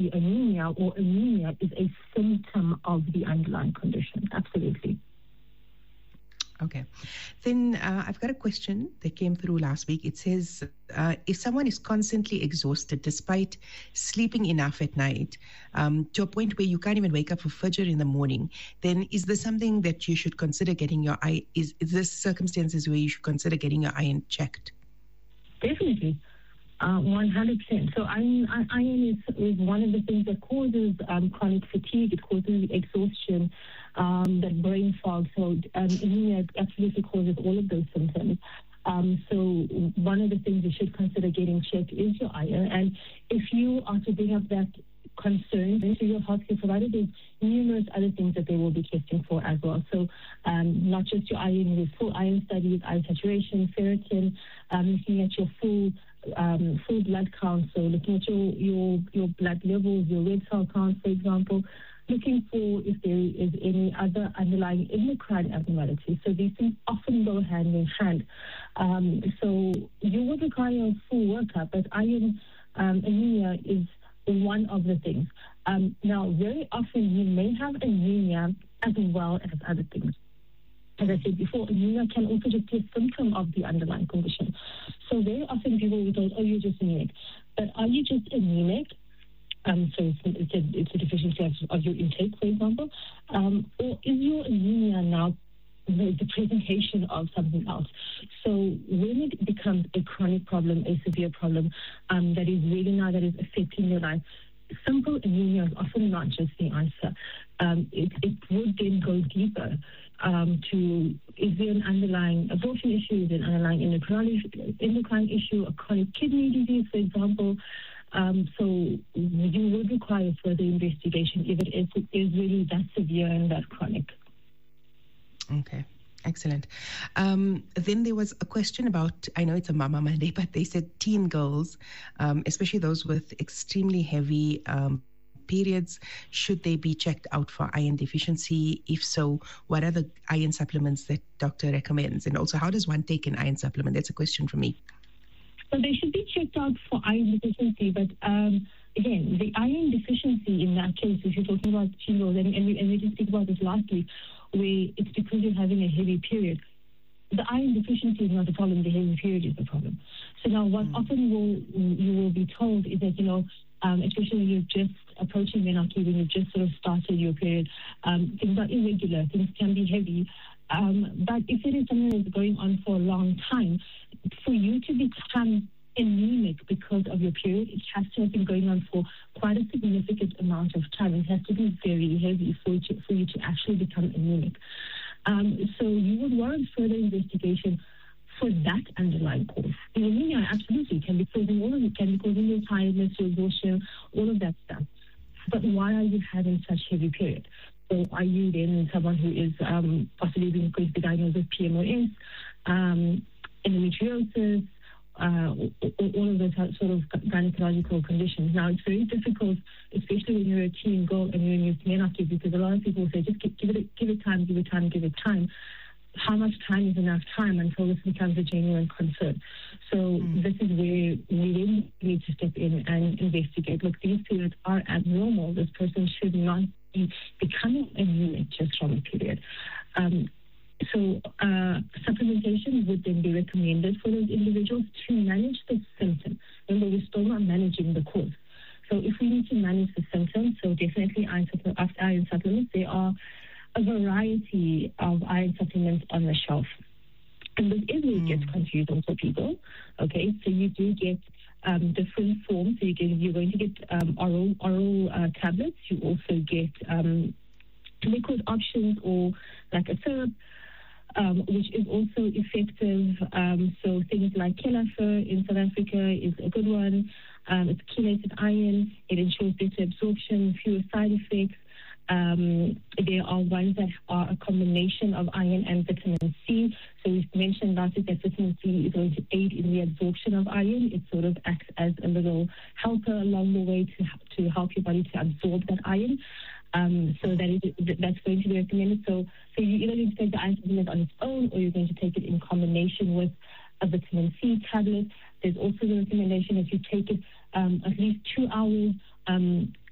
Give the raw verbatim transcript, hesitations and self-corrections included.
anemia or anemia is a symptom of the underlying condition. Absolutely. Okay. Then uh, I've got a question that came through last week. It says, uh, if someone is constantly exhausted despite sleeping enough at night, um, to a point where you can't even wake up for Fajr in the morning, then is this something that you should consider getting your iron, is, is this circumstances where you should consider getting your iron checked? Definitely. Uh, one hundred percent. So iron, iron is, is one of the things that causes um, chronic fatigue. It causes exhaustion, um, that brain fog. So um, anemia absolutely causes all of those symptoms. Um, so one of the things you should consider getting checked is your iron. And if you are to bring up that concern to your healthcare provider, there's numerous other things that they will be testing for as well. So um, not just your iron, with full iron studies, iron saturation, ferritin, um, looking at your full um, full blood count, so looking at your, your, your blood levels, your red cell count, for example, looking for if there is any other underlying endocrine abnormality. So these things often go hand in hand. Um, so you would require a full workup, but iron um, anemia is one of the things. Um, now, very often you may have anemia as well as other things. As I said before, anemia can also just be a symptom of the underlying condition. So very often people will be told, oh, you're just anemic. But are you just anemic? Um, so it's, it's, a, it's a deficiency of, of your intake, for example. Um, or is your anemia now the, the presentation of something else? So when it becomes a chronic problem, a severe problem, um, that is really now that is affecting your life, simple anemia is often not just the answer. Um, it, it would then go deeper um, to, is there an underlying abortion issue, is there an underlying endocrine, endocrine issue, a chronic kidney disease, for example. Um, so you would require further investigation if it is, is really that severe and that chronic. Okay. Excellent. Um, then there was a question about, I know it's a Mama Monday, but they said teen girls, um, especially those with extremely heavy um, periods, should they be checked out for iron deficiency? If so, what are the iron supplements that doctor recommends? And also, how does one take an iron supplement? That's a question from me. So they should be checked out for iron deficiency, but um, again, the iron deficiency in that case, if you're talking about teen girls, and, and, we, and we just speak about this last week, where it's because you're having a heavy period. The iron deficiency is not the problem, the heavy period is the problem. So now what mm. often will, you will be told is that, you know, um, especially when you're just approaching menarche, when you've just sort of started your period, um, things are irregular, things can be heavy. Um, but if it is something that's going on for a long time, for you to become anemic because of your period, it has to have been going on for quite a significant amount of time. It has to be very heavy for you to, for you to actually become anemic. Um, so you would warrant further investigation for that underlying cause. The anemia absolutely can be causing all of it, can be causing your tiredness, your exhaustion, all of that stuff. But why are you having such heavy period? So are you then someone who is um, possibly being going to be diagnosed with P M O S, um, endometriosis, Uh, all of those sort of gynecological conditions. Now, it's very difficult, especially when you're a teen girl and you're in your menarche, because a lot of people say, just give, give it give it time, give it time, give it time. How much time is enough time until this becomes a genuine concern? So mm. this is where we really need to step in and investigate. Look, these periods are abnormal. This person should not be becoming anemic just from a period. Um, So uh, supplementation would then be recommended for those individuals to manage the symptom. Remember, we're still not managing the cause. So if we need to manage the symptom, so definitely iron, iron supplements, there are a variety of iron supplements on the shelf. And this is where it gets confusing for people. Okay, so you do get um, different forms. So you get, you're going to get um, oral, oral uh, tablets. You also get um, liquid options or like a syrup. Um, which is also effective. Um, so things like Kelafir in South Africa is a good one. Um, it's chelated iron. It ensures better absorption, fewer side effects. Um, there are ones that are a combination of iron and vitamin C. So we've mentioned last week that vitamin C is going to aid in the absorption of iron. It sort of acts as a little helper along the way to to help your body to absorb that iron. Um, so that is that's going to be recommended. So, so you either need to take the iron supplement on its own, or you're going to take it in combination with a vitamin C tablet. There's also the recommendation that you take it um, at least two hours um,